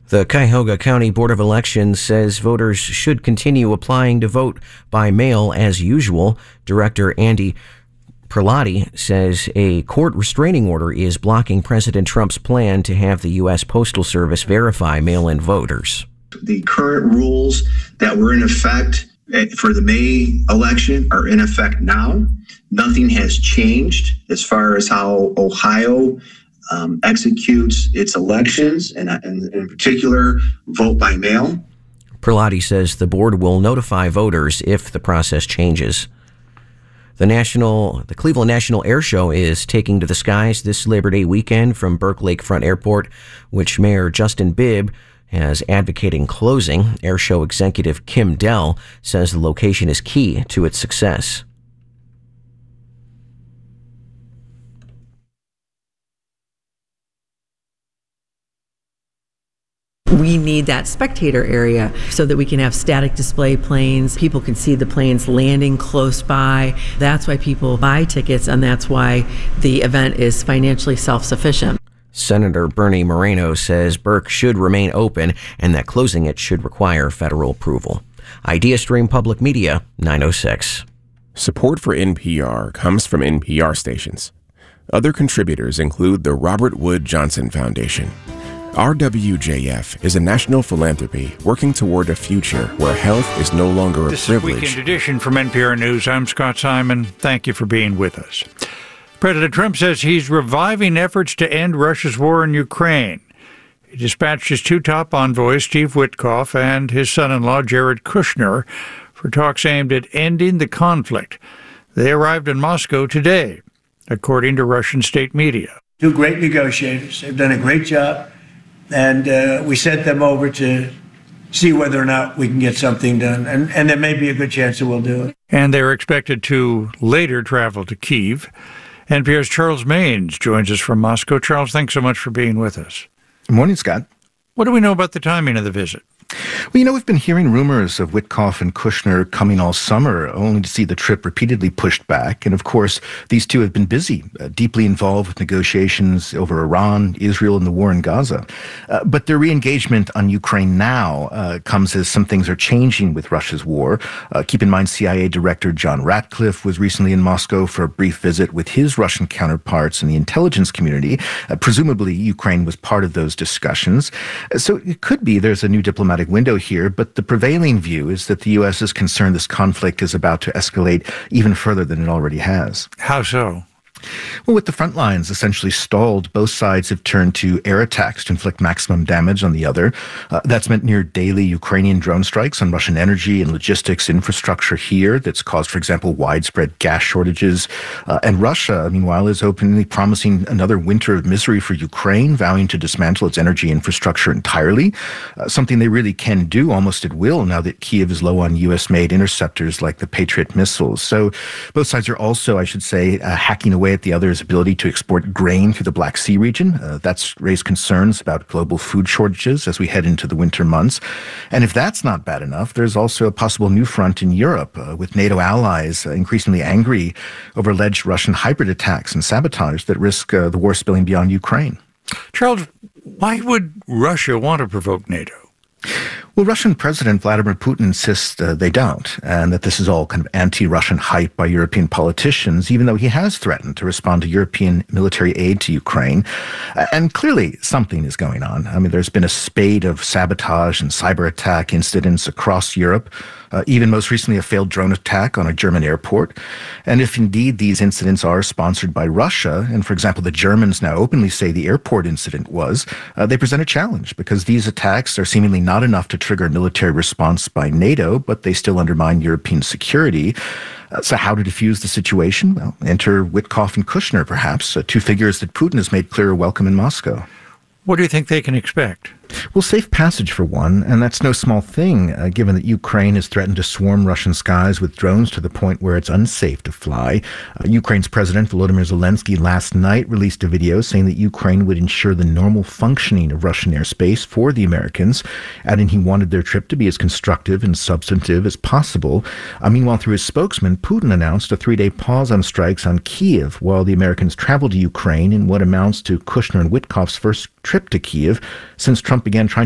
The Cuyahoga County Board of Elections says voters should continue applying to vote by mail as usual. Director Andy Perlotti says a court restraining order is blocking President Trump's plan to have the U.S. Postal Service verify mail-in voters. The current rules that were in effect for the May election are in effect now. Nothing has changed as far as how Ohio executes its elections, and in particular, vote by mail. Perlotti says the board will notify voters if the process changes. The Cleveland National Air Show is taking to the skies this Labor Day weekend from Burke Lakefront Airport, which Mayor Justin Bibb has advocating closing. Air Show executive Kim Dell says the location is key to its success. We need that spectator area so that we can have static display planes. People can see the planes landing close by. That's why people buy tickets, and that's why the event is financially self-sufficient. Senator Bernie Moreno says Burke should remain open and that closing it should require federal approval. IdeaStream Public Media, 906. Support for NPR comes from NPR stations. Other contributors include the Robert Wood Johnson Foundation. RWJF is a national philanthropy working toward a future where health is no longer a privilege. This is Weekend Edition from NPR News. I'm Scott Simon. Thank you for being with us. President Trump says he's reviving efforts to end Russia's war in Ukraine. He dispatched his two top envoys, Steve Witkoff and his son-in-law, Jared Kushner, for talks aimed at ending the conflict. They arrived in Moscow today, according to Russian state media. Two great negotiators. They've done a great job. And we sent them over to see whether or not we can get something done. And there may be a good chance that we'll do it. And they're expected to later travel to Kyiv. NPR's Charles Maynes joins us from Moscow. Charles, thanks so much for being with us. Good morning, Scott. What do we know about the timing of the visit? Well, we've been hearing rumors of Witkoff and Kushner coming all summer, only to see the trip repeatedly pushed back. And of course, these two have been busy, deeply involved with negotiations over Iran, Israel, and the war in Gaza. But their re-engagement on Ukraine now comes as some things are changing with Russia's war. Keep in mind, CIA Director John Ratcliffe was recently in Moscow for a brief visit with his Russian counterparts in the intelligence community. Presumably, Ukraine was part of those discussions. So it could be there's a new diplomatic window here, but the prevailing view is that the U.S. is concerned this conflict is about to escalate even further than it already has. How so? Well, with the front lines essentially stalled, both sides have turned to air attacks to inflict maximum damage on the other. That's meant near daily Ukrainian drone strikes on Russian energy and logistics infrastructure here that's caused, for example, widespread gas shortages. And Russia, meanwhile, is openly promising another winter of misery for Ukraine, vowing to dismantle its energy infrastructure entirely, something they really can do almost at will now that Kyiv is low on U.S.-made interceptors like the Patriot missiles. So both sides are also, I should say, hacking away at the other's ability to export grain through the Black Sea region. That's raised concerns about global food shortages as we head into the winter months. And if that's not bad enough, there's also a possible new front in Europe, with NATO allies increasingly angry over alleged Russian hybrid attacks and sabotage that risk the war spilling beyond Ukraine. Charles, why would Russia want to provoke NATO? Well, Russian President Vladimir Putin insists they don't, and that this is all kind of anti-Russian hype by European politicians, even though he has threatened to respond to European military aid to Ukraine. And clearly something is going on. I mean, there's been a spate of sabotage and cyber attack incidents across Europe, even most recently a failed drone attack on a German airport. And if indeed these incidents are sponsored by Russia, and for example, the Germans now openly say the airport incident was, they present a challenge because these attacks are seemingly not enough to trigger a military response by NATO, but they still undermine European security. So how to defuse the situation? Well, enter Witkoff and Kushner, perhaps, two figures that Putin has made clear are welcome in Moscow. What do you think they can expect? Well, safe passage for one, and that's no small thing, given that Ukraine has threatened to swarm Russian skies with drones to the point where it's unsafe to fly. Ukraine's President Volodymyr Zelensky last night released a video saying that Ukraine would ensure the normal functioning of Russian airspace for the Americans, adding he wanted their trip to be as constructive and substantive as possible. Meanwhile, through his spokesman, Putin announced a 3-day pause on strikes on Kyiv while the Americans traveled to Ukraine in what amounts to Kushner and Witkoff's first trip to Kyiv since Trump began trying